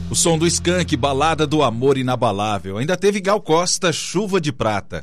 O som do Skank, Balada do Amor Inabalável. Ainda teve Gal Costa, Chuva de Prata.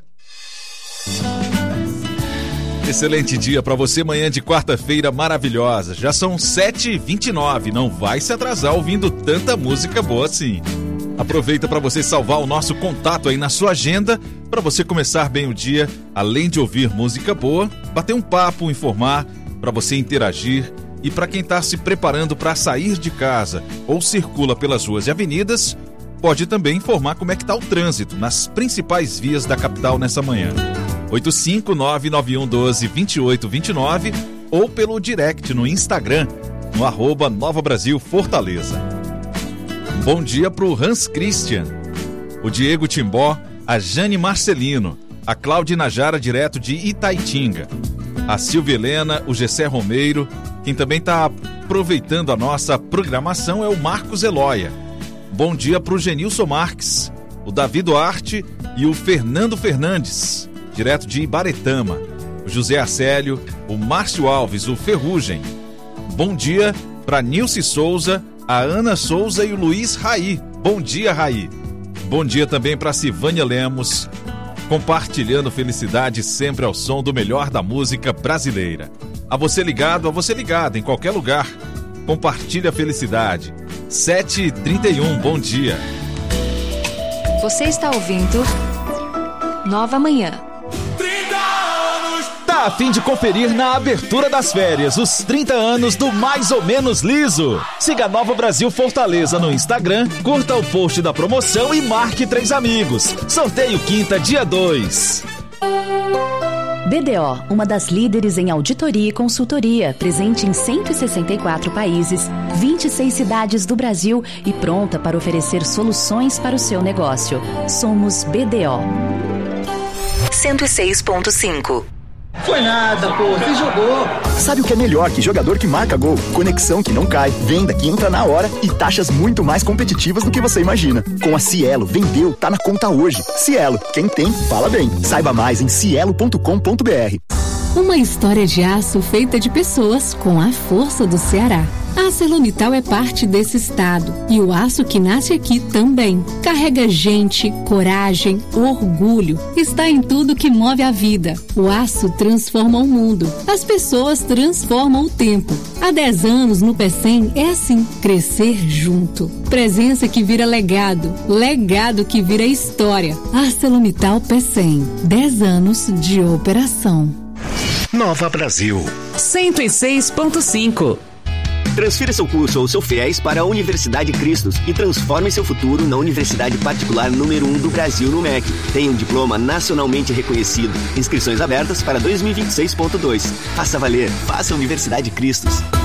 Excelente dia para você, manhã de quarta-feira maravilhosa. Já são 7h29, não vai se atrasar ouvindo tanta música boa assim. Aproveita para você salvar o nosso contato aí na sua agenda, para você começar bem o dia, além de ouvir música boa, bater um papo, informar, para você interagir e para quem está se preparando para sair de casa ou circula pelas ruas e avenidas, pode também informar como é que está o trânsito nas principais vias da capital nessa manhã. 85991122829 ou pelo direct no Instagram, no @NovaBrasilFortaleza. Bom dia pro Hans Christian, o Diego Timbó, a Jane Marcelino, a Cláudia Najara, direto de Itaitinga, a Silvia Helena, o Gessé Romeiro. Quem também está aproveitando a nossa programação é o Marcos Eloia. Bom dia pro Genilson Marques, o Davi Duarte e o Fernando Fernandes, direto de Ibaretama, o José Acélio, o Márcio Alves, o Ferrugem. Bom dia para Nilce Souza, a Ana Souza e o Luiz Raí. Bom dia, Raí. Bom dia também para Silvânia Lemos, compartilhando felicidade sempre ao som do melhor da música brasileira. A você ligado, em qualquer lugar. Compartilha a felicidade. 7h31, bom dia. Você está ouvindo Nova Manhã. Tá a fim de conferir na abertura das férias os 30 anos do Mais ou Menos Liso? Siga Nova Brasil Fortaleza no Instagram, curta o post da promoção e marque 3 amigos. Sorteio quinta, dia 2. BDO, uma das líderes em auditoria e consultoria, presente em 164 países, 26 cidades do Brasil e pronta para oferecer soluções para o seu negócio. Somos BDO. 106.5. Foi nada, pô, você jogou. Sabe o que é melhor que jogador que marca gol? Conexão que não cai, venda que entra na hora e taxas muito mais competitivas do que você imagina. Com a Cielo, vendeu, tá na conta hoje. Cielo, quem tem, fala bem. Saiba mais em cielo.com.br. Uma história de aço feita de pessoas com a força do Ceará. A ArcelorMittal é parte desse estado e o aço que nasce aqui também. Carrega gente, coragem, orgulho. Está em tudo que move a vida. O aço transforma o mundo. As pessoas transformam o tempo. Há 10 anos no PECEM é assim, crescer junto. Presença que vira legado, legado que vira história. ArcelorMittal PECEM, 10 anos de operação. Nova Brasil 106.5. Transfira seu curso ou seu FIES para a Universidade Cristos e transforme seu futuro na universidade particular número 1 do Brasil no MEC. Tem um diploma nacionalmente reconhecido. Inscrições abertas para 2026.2. Faça valer. Faça Universidade Cristos.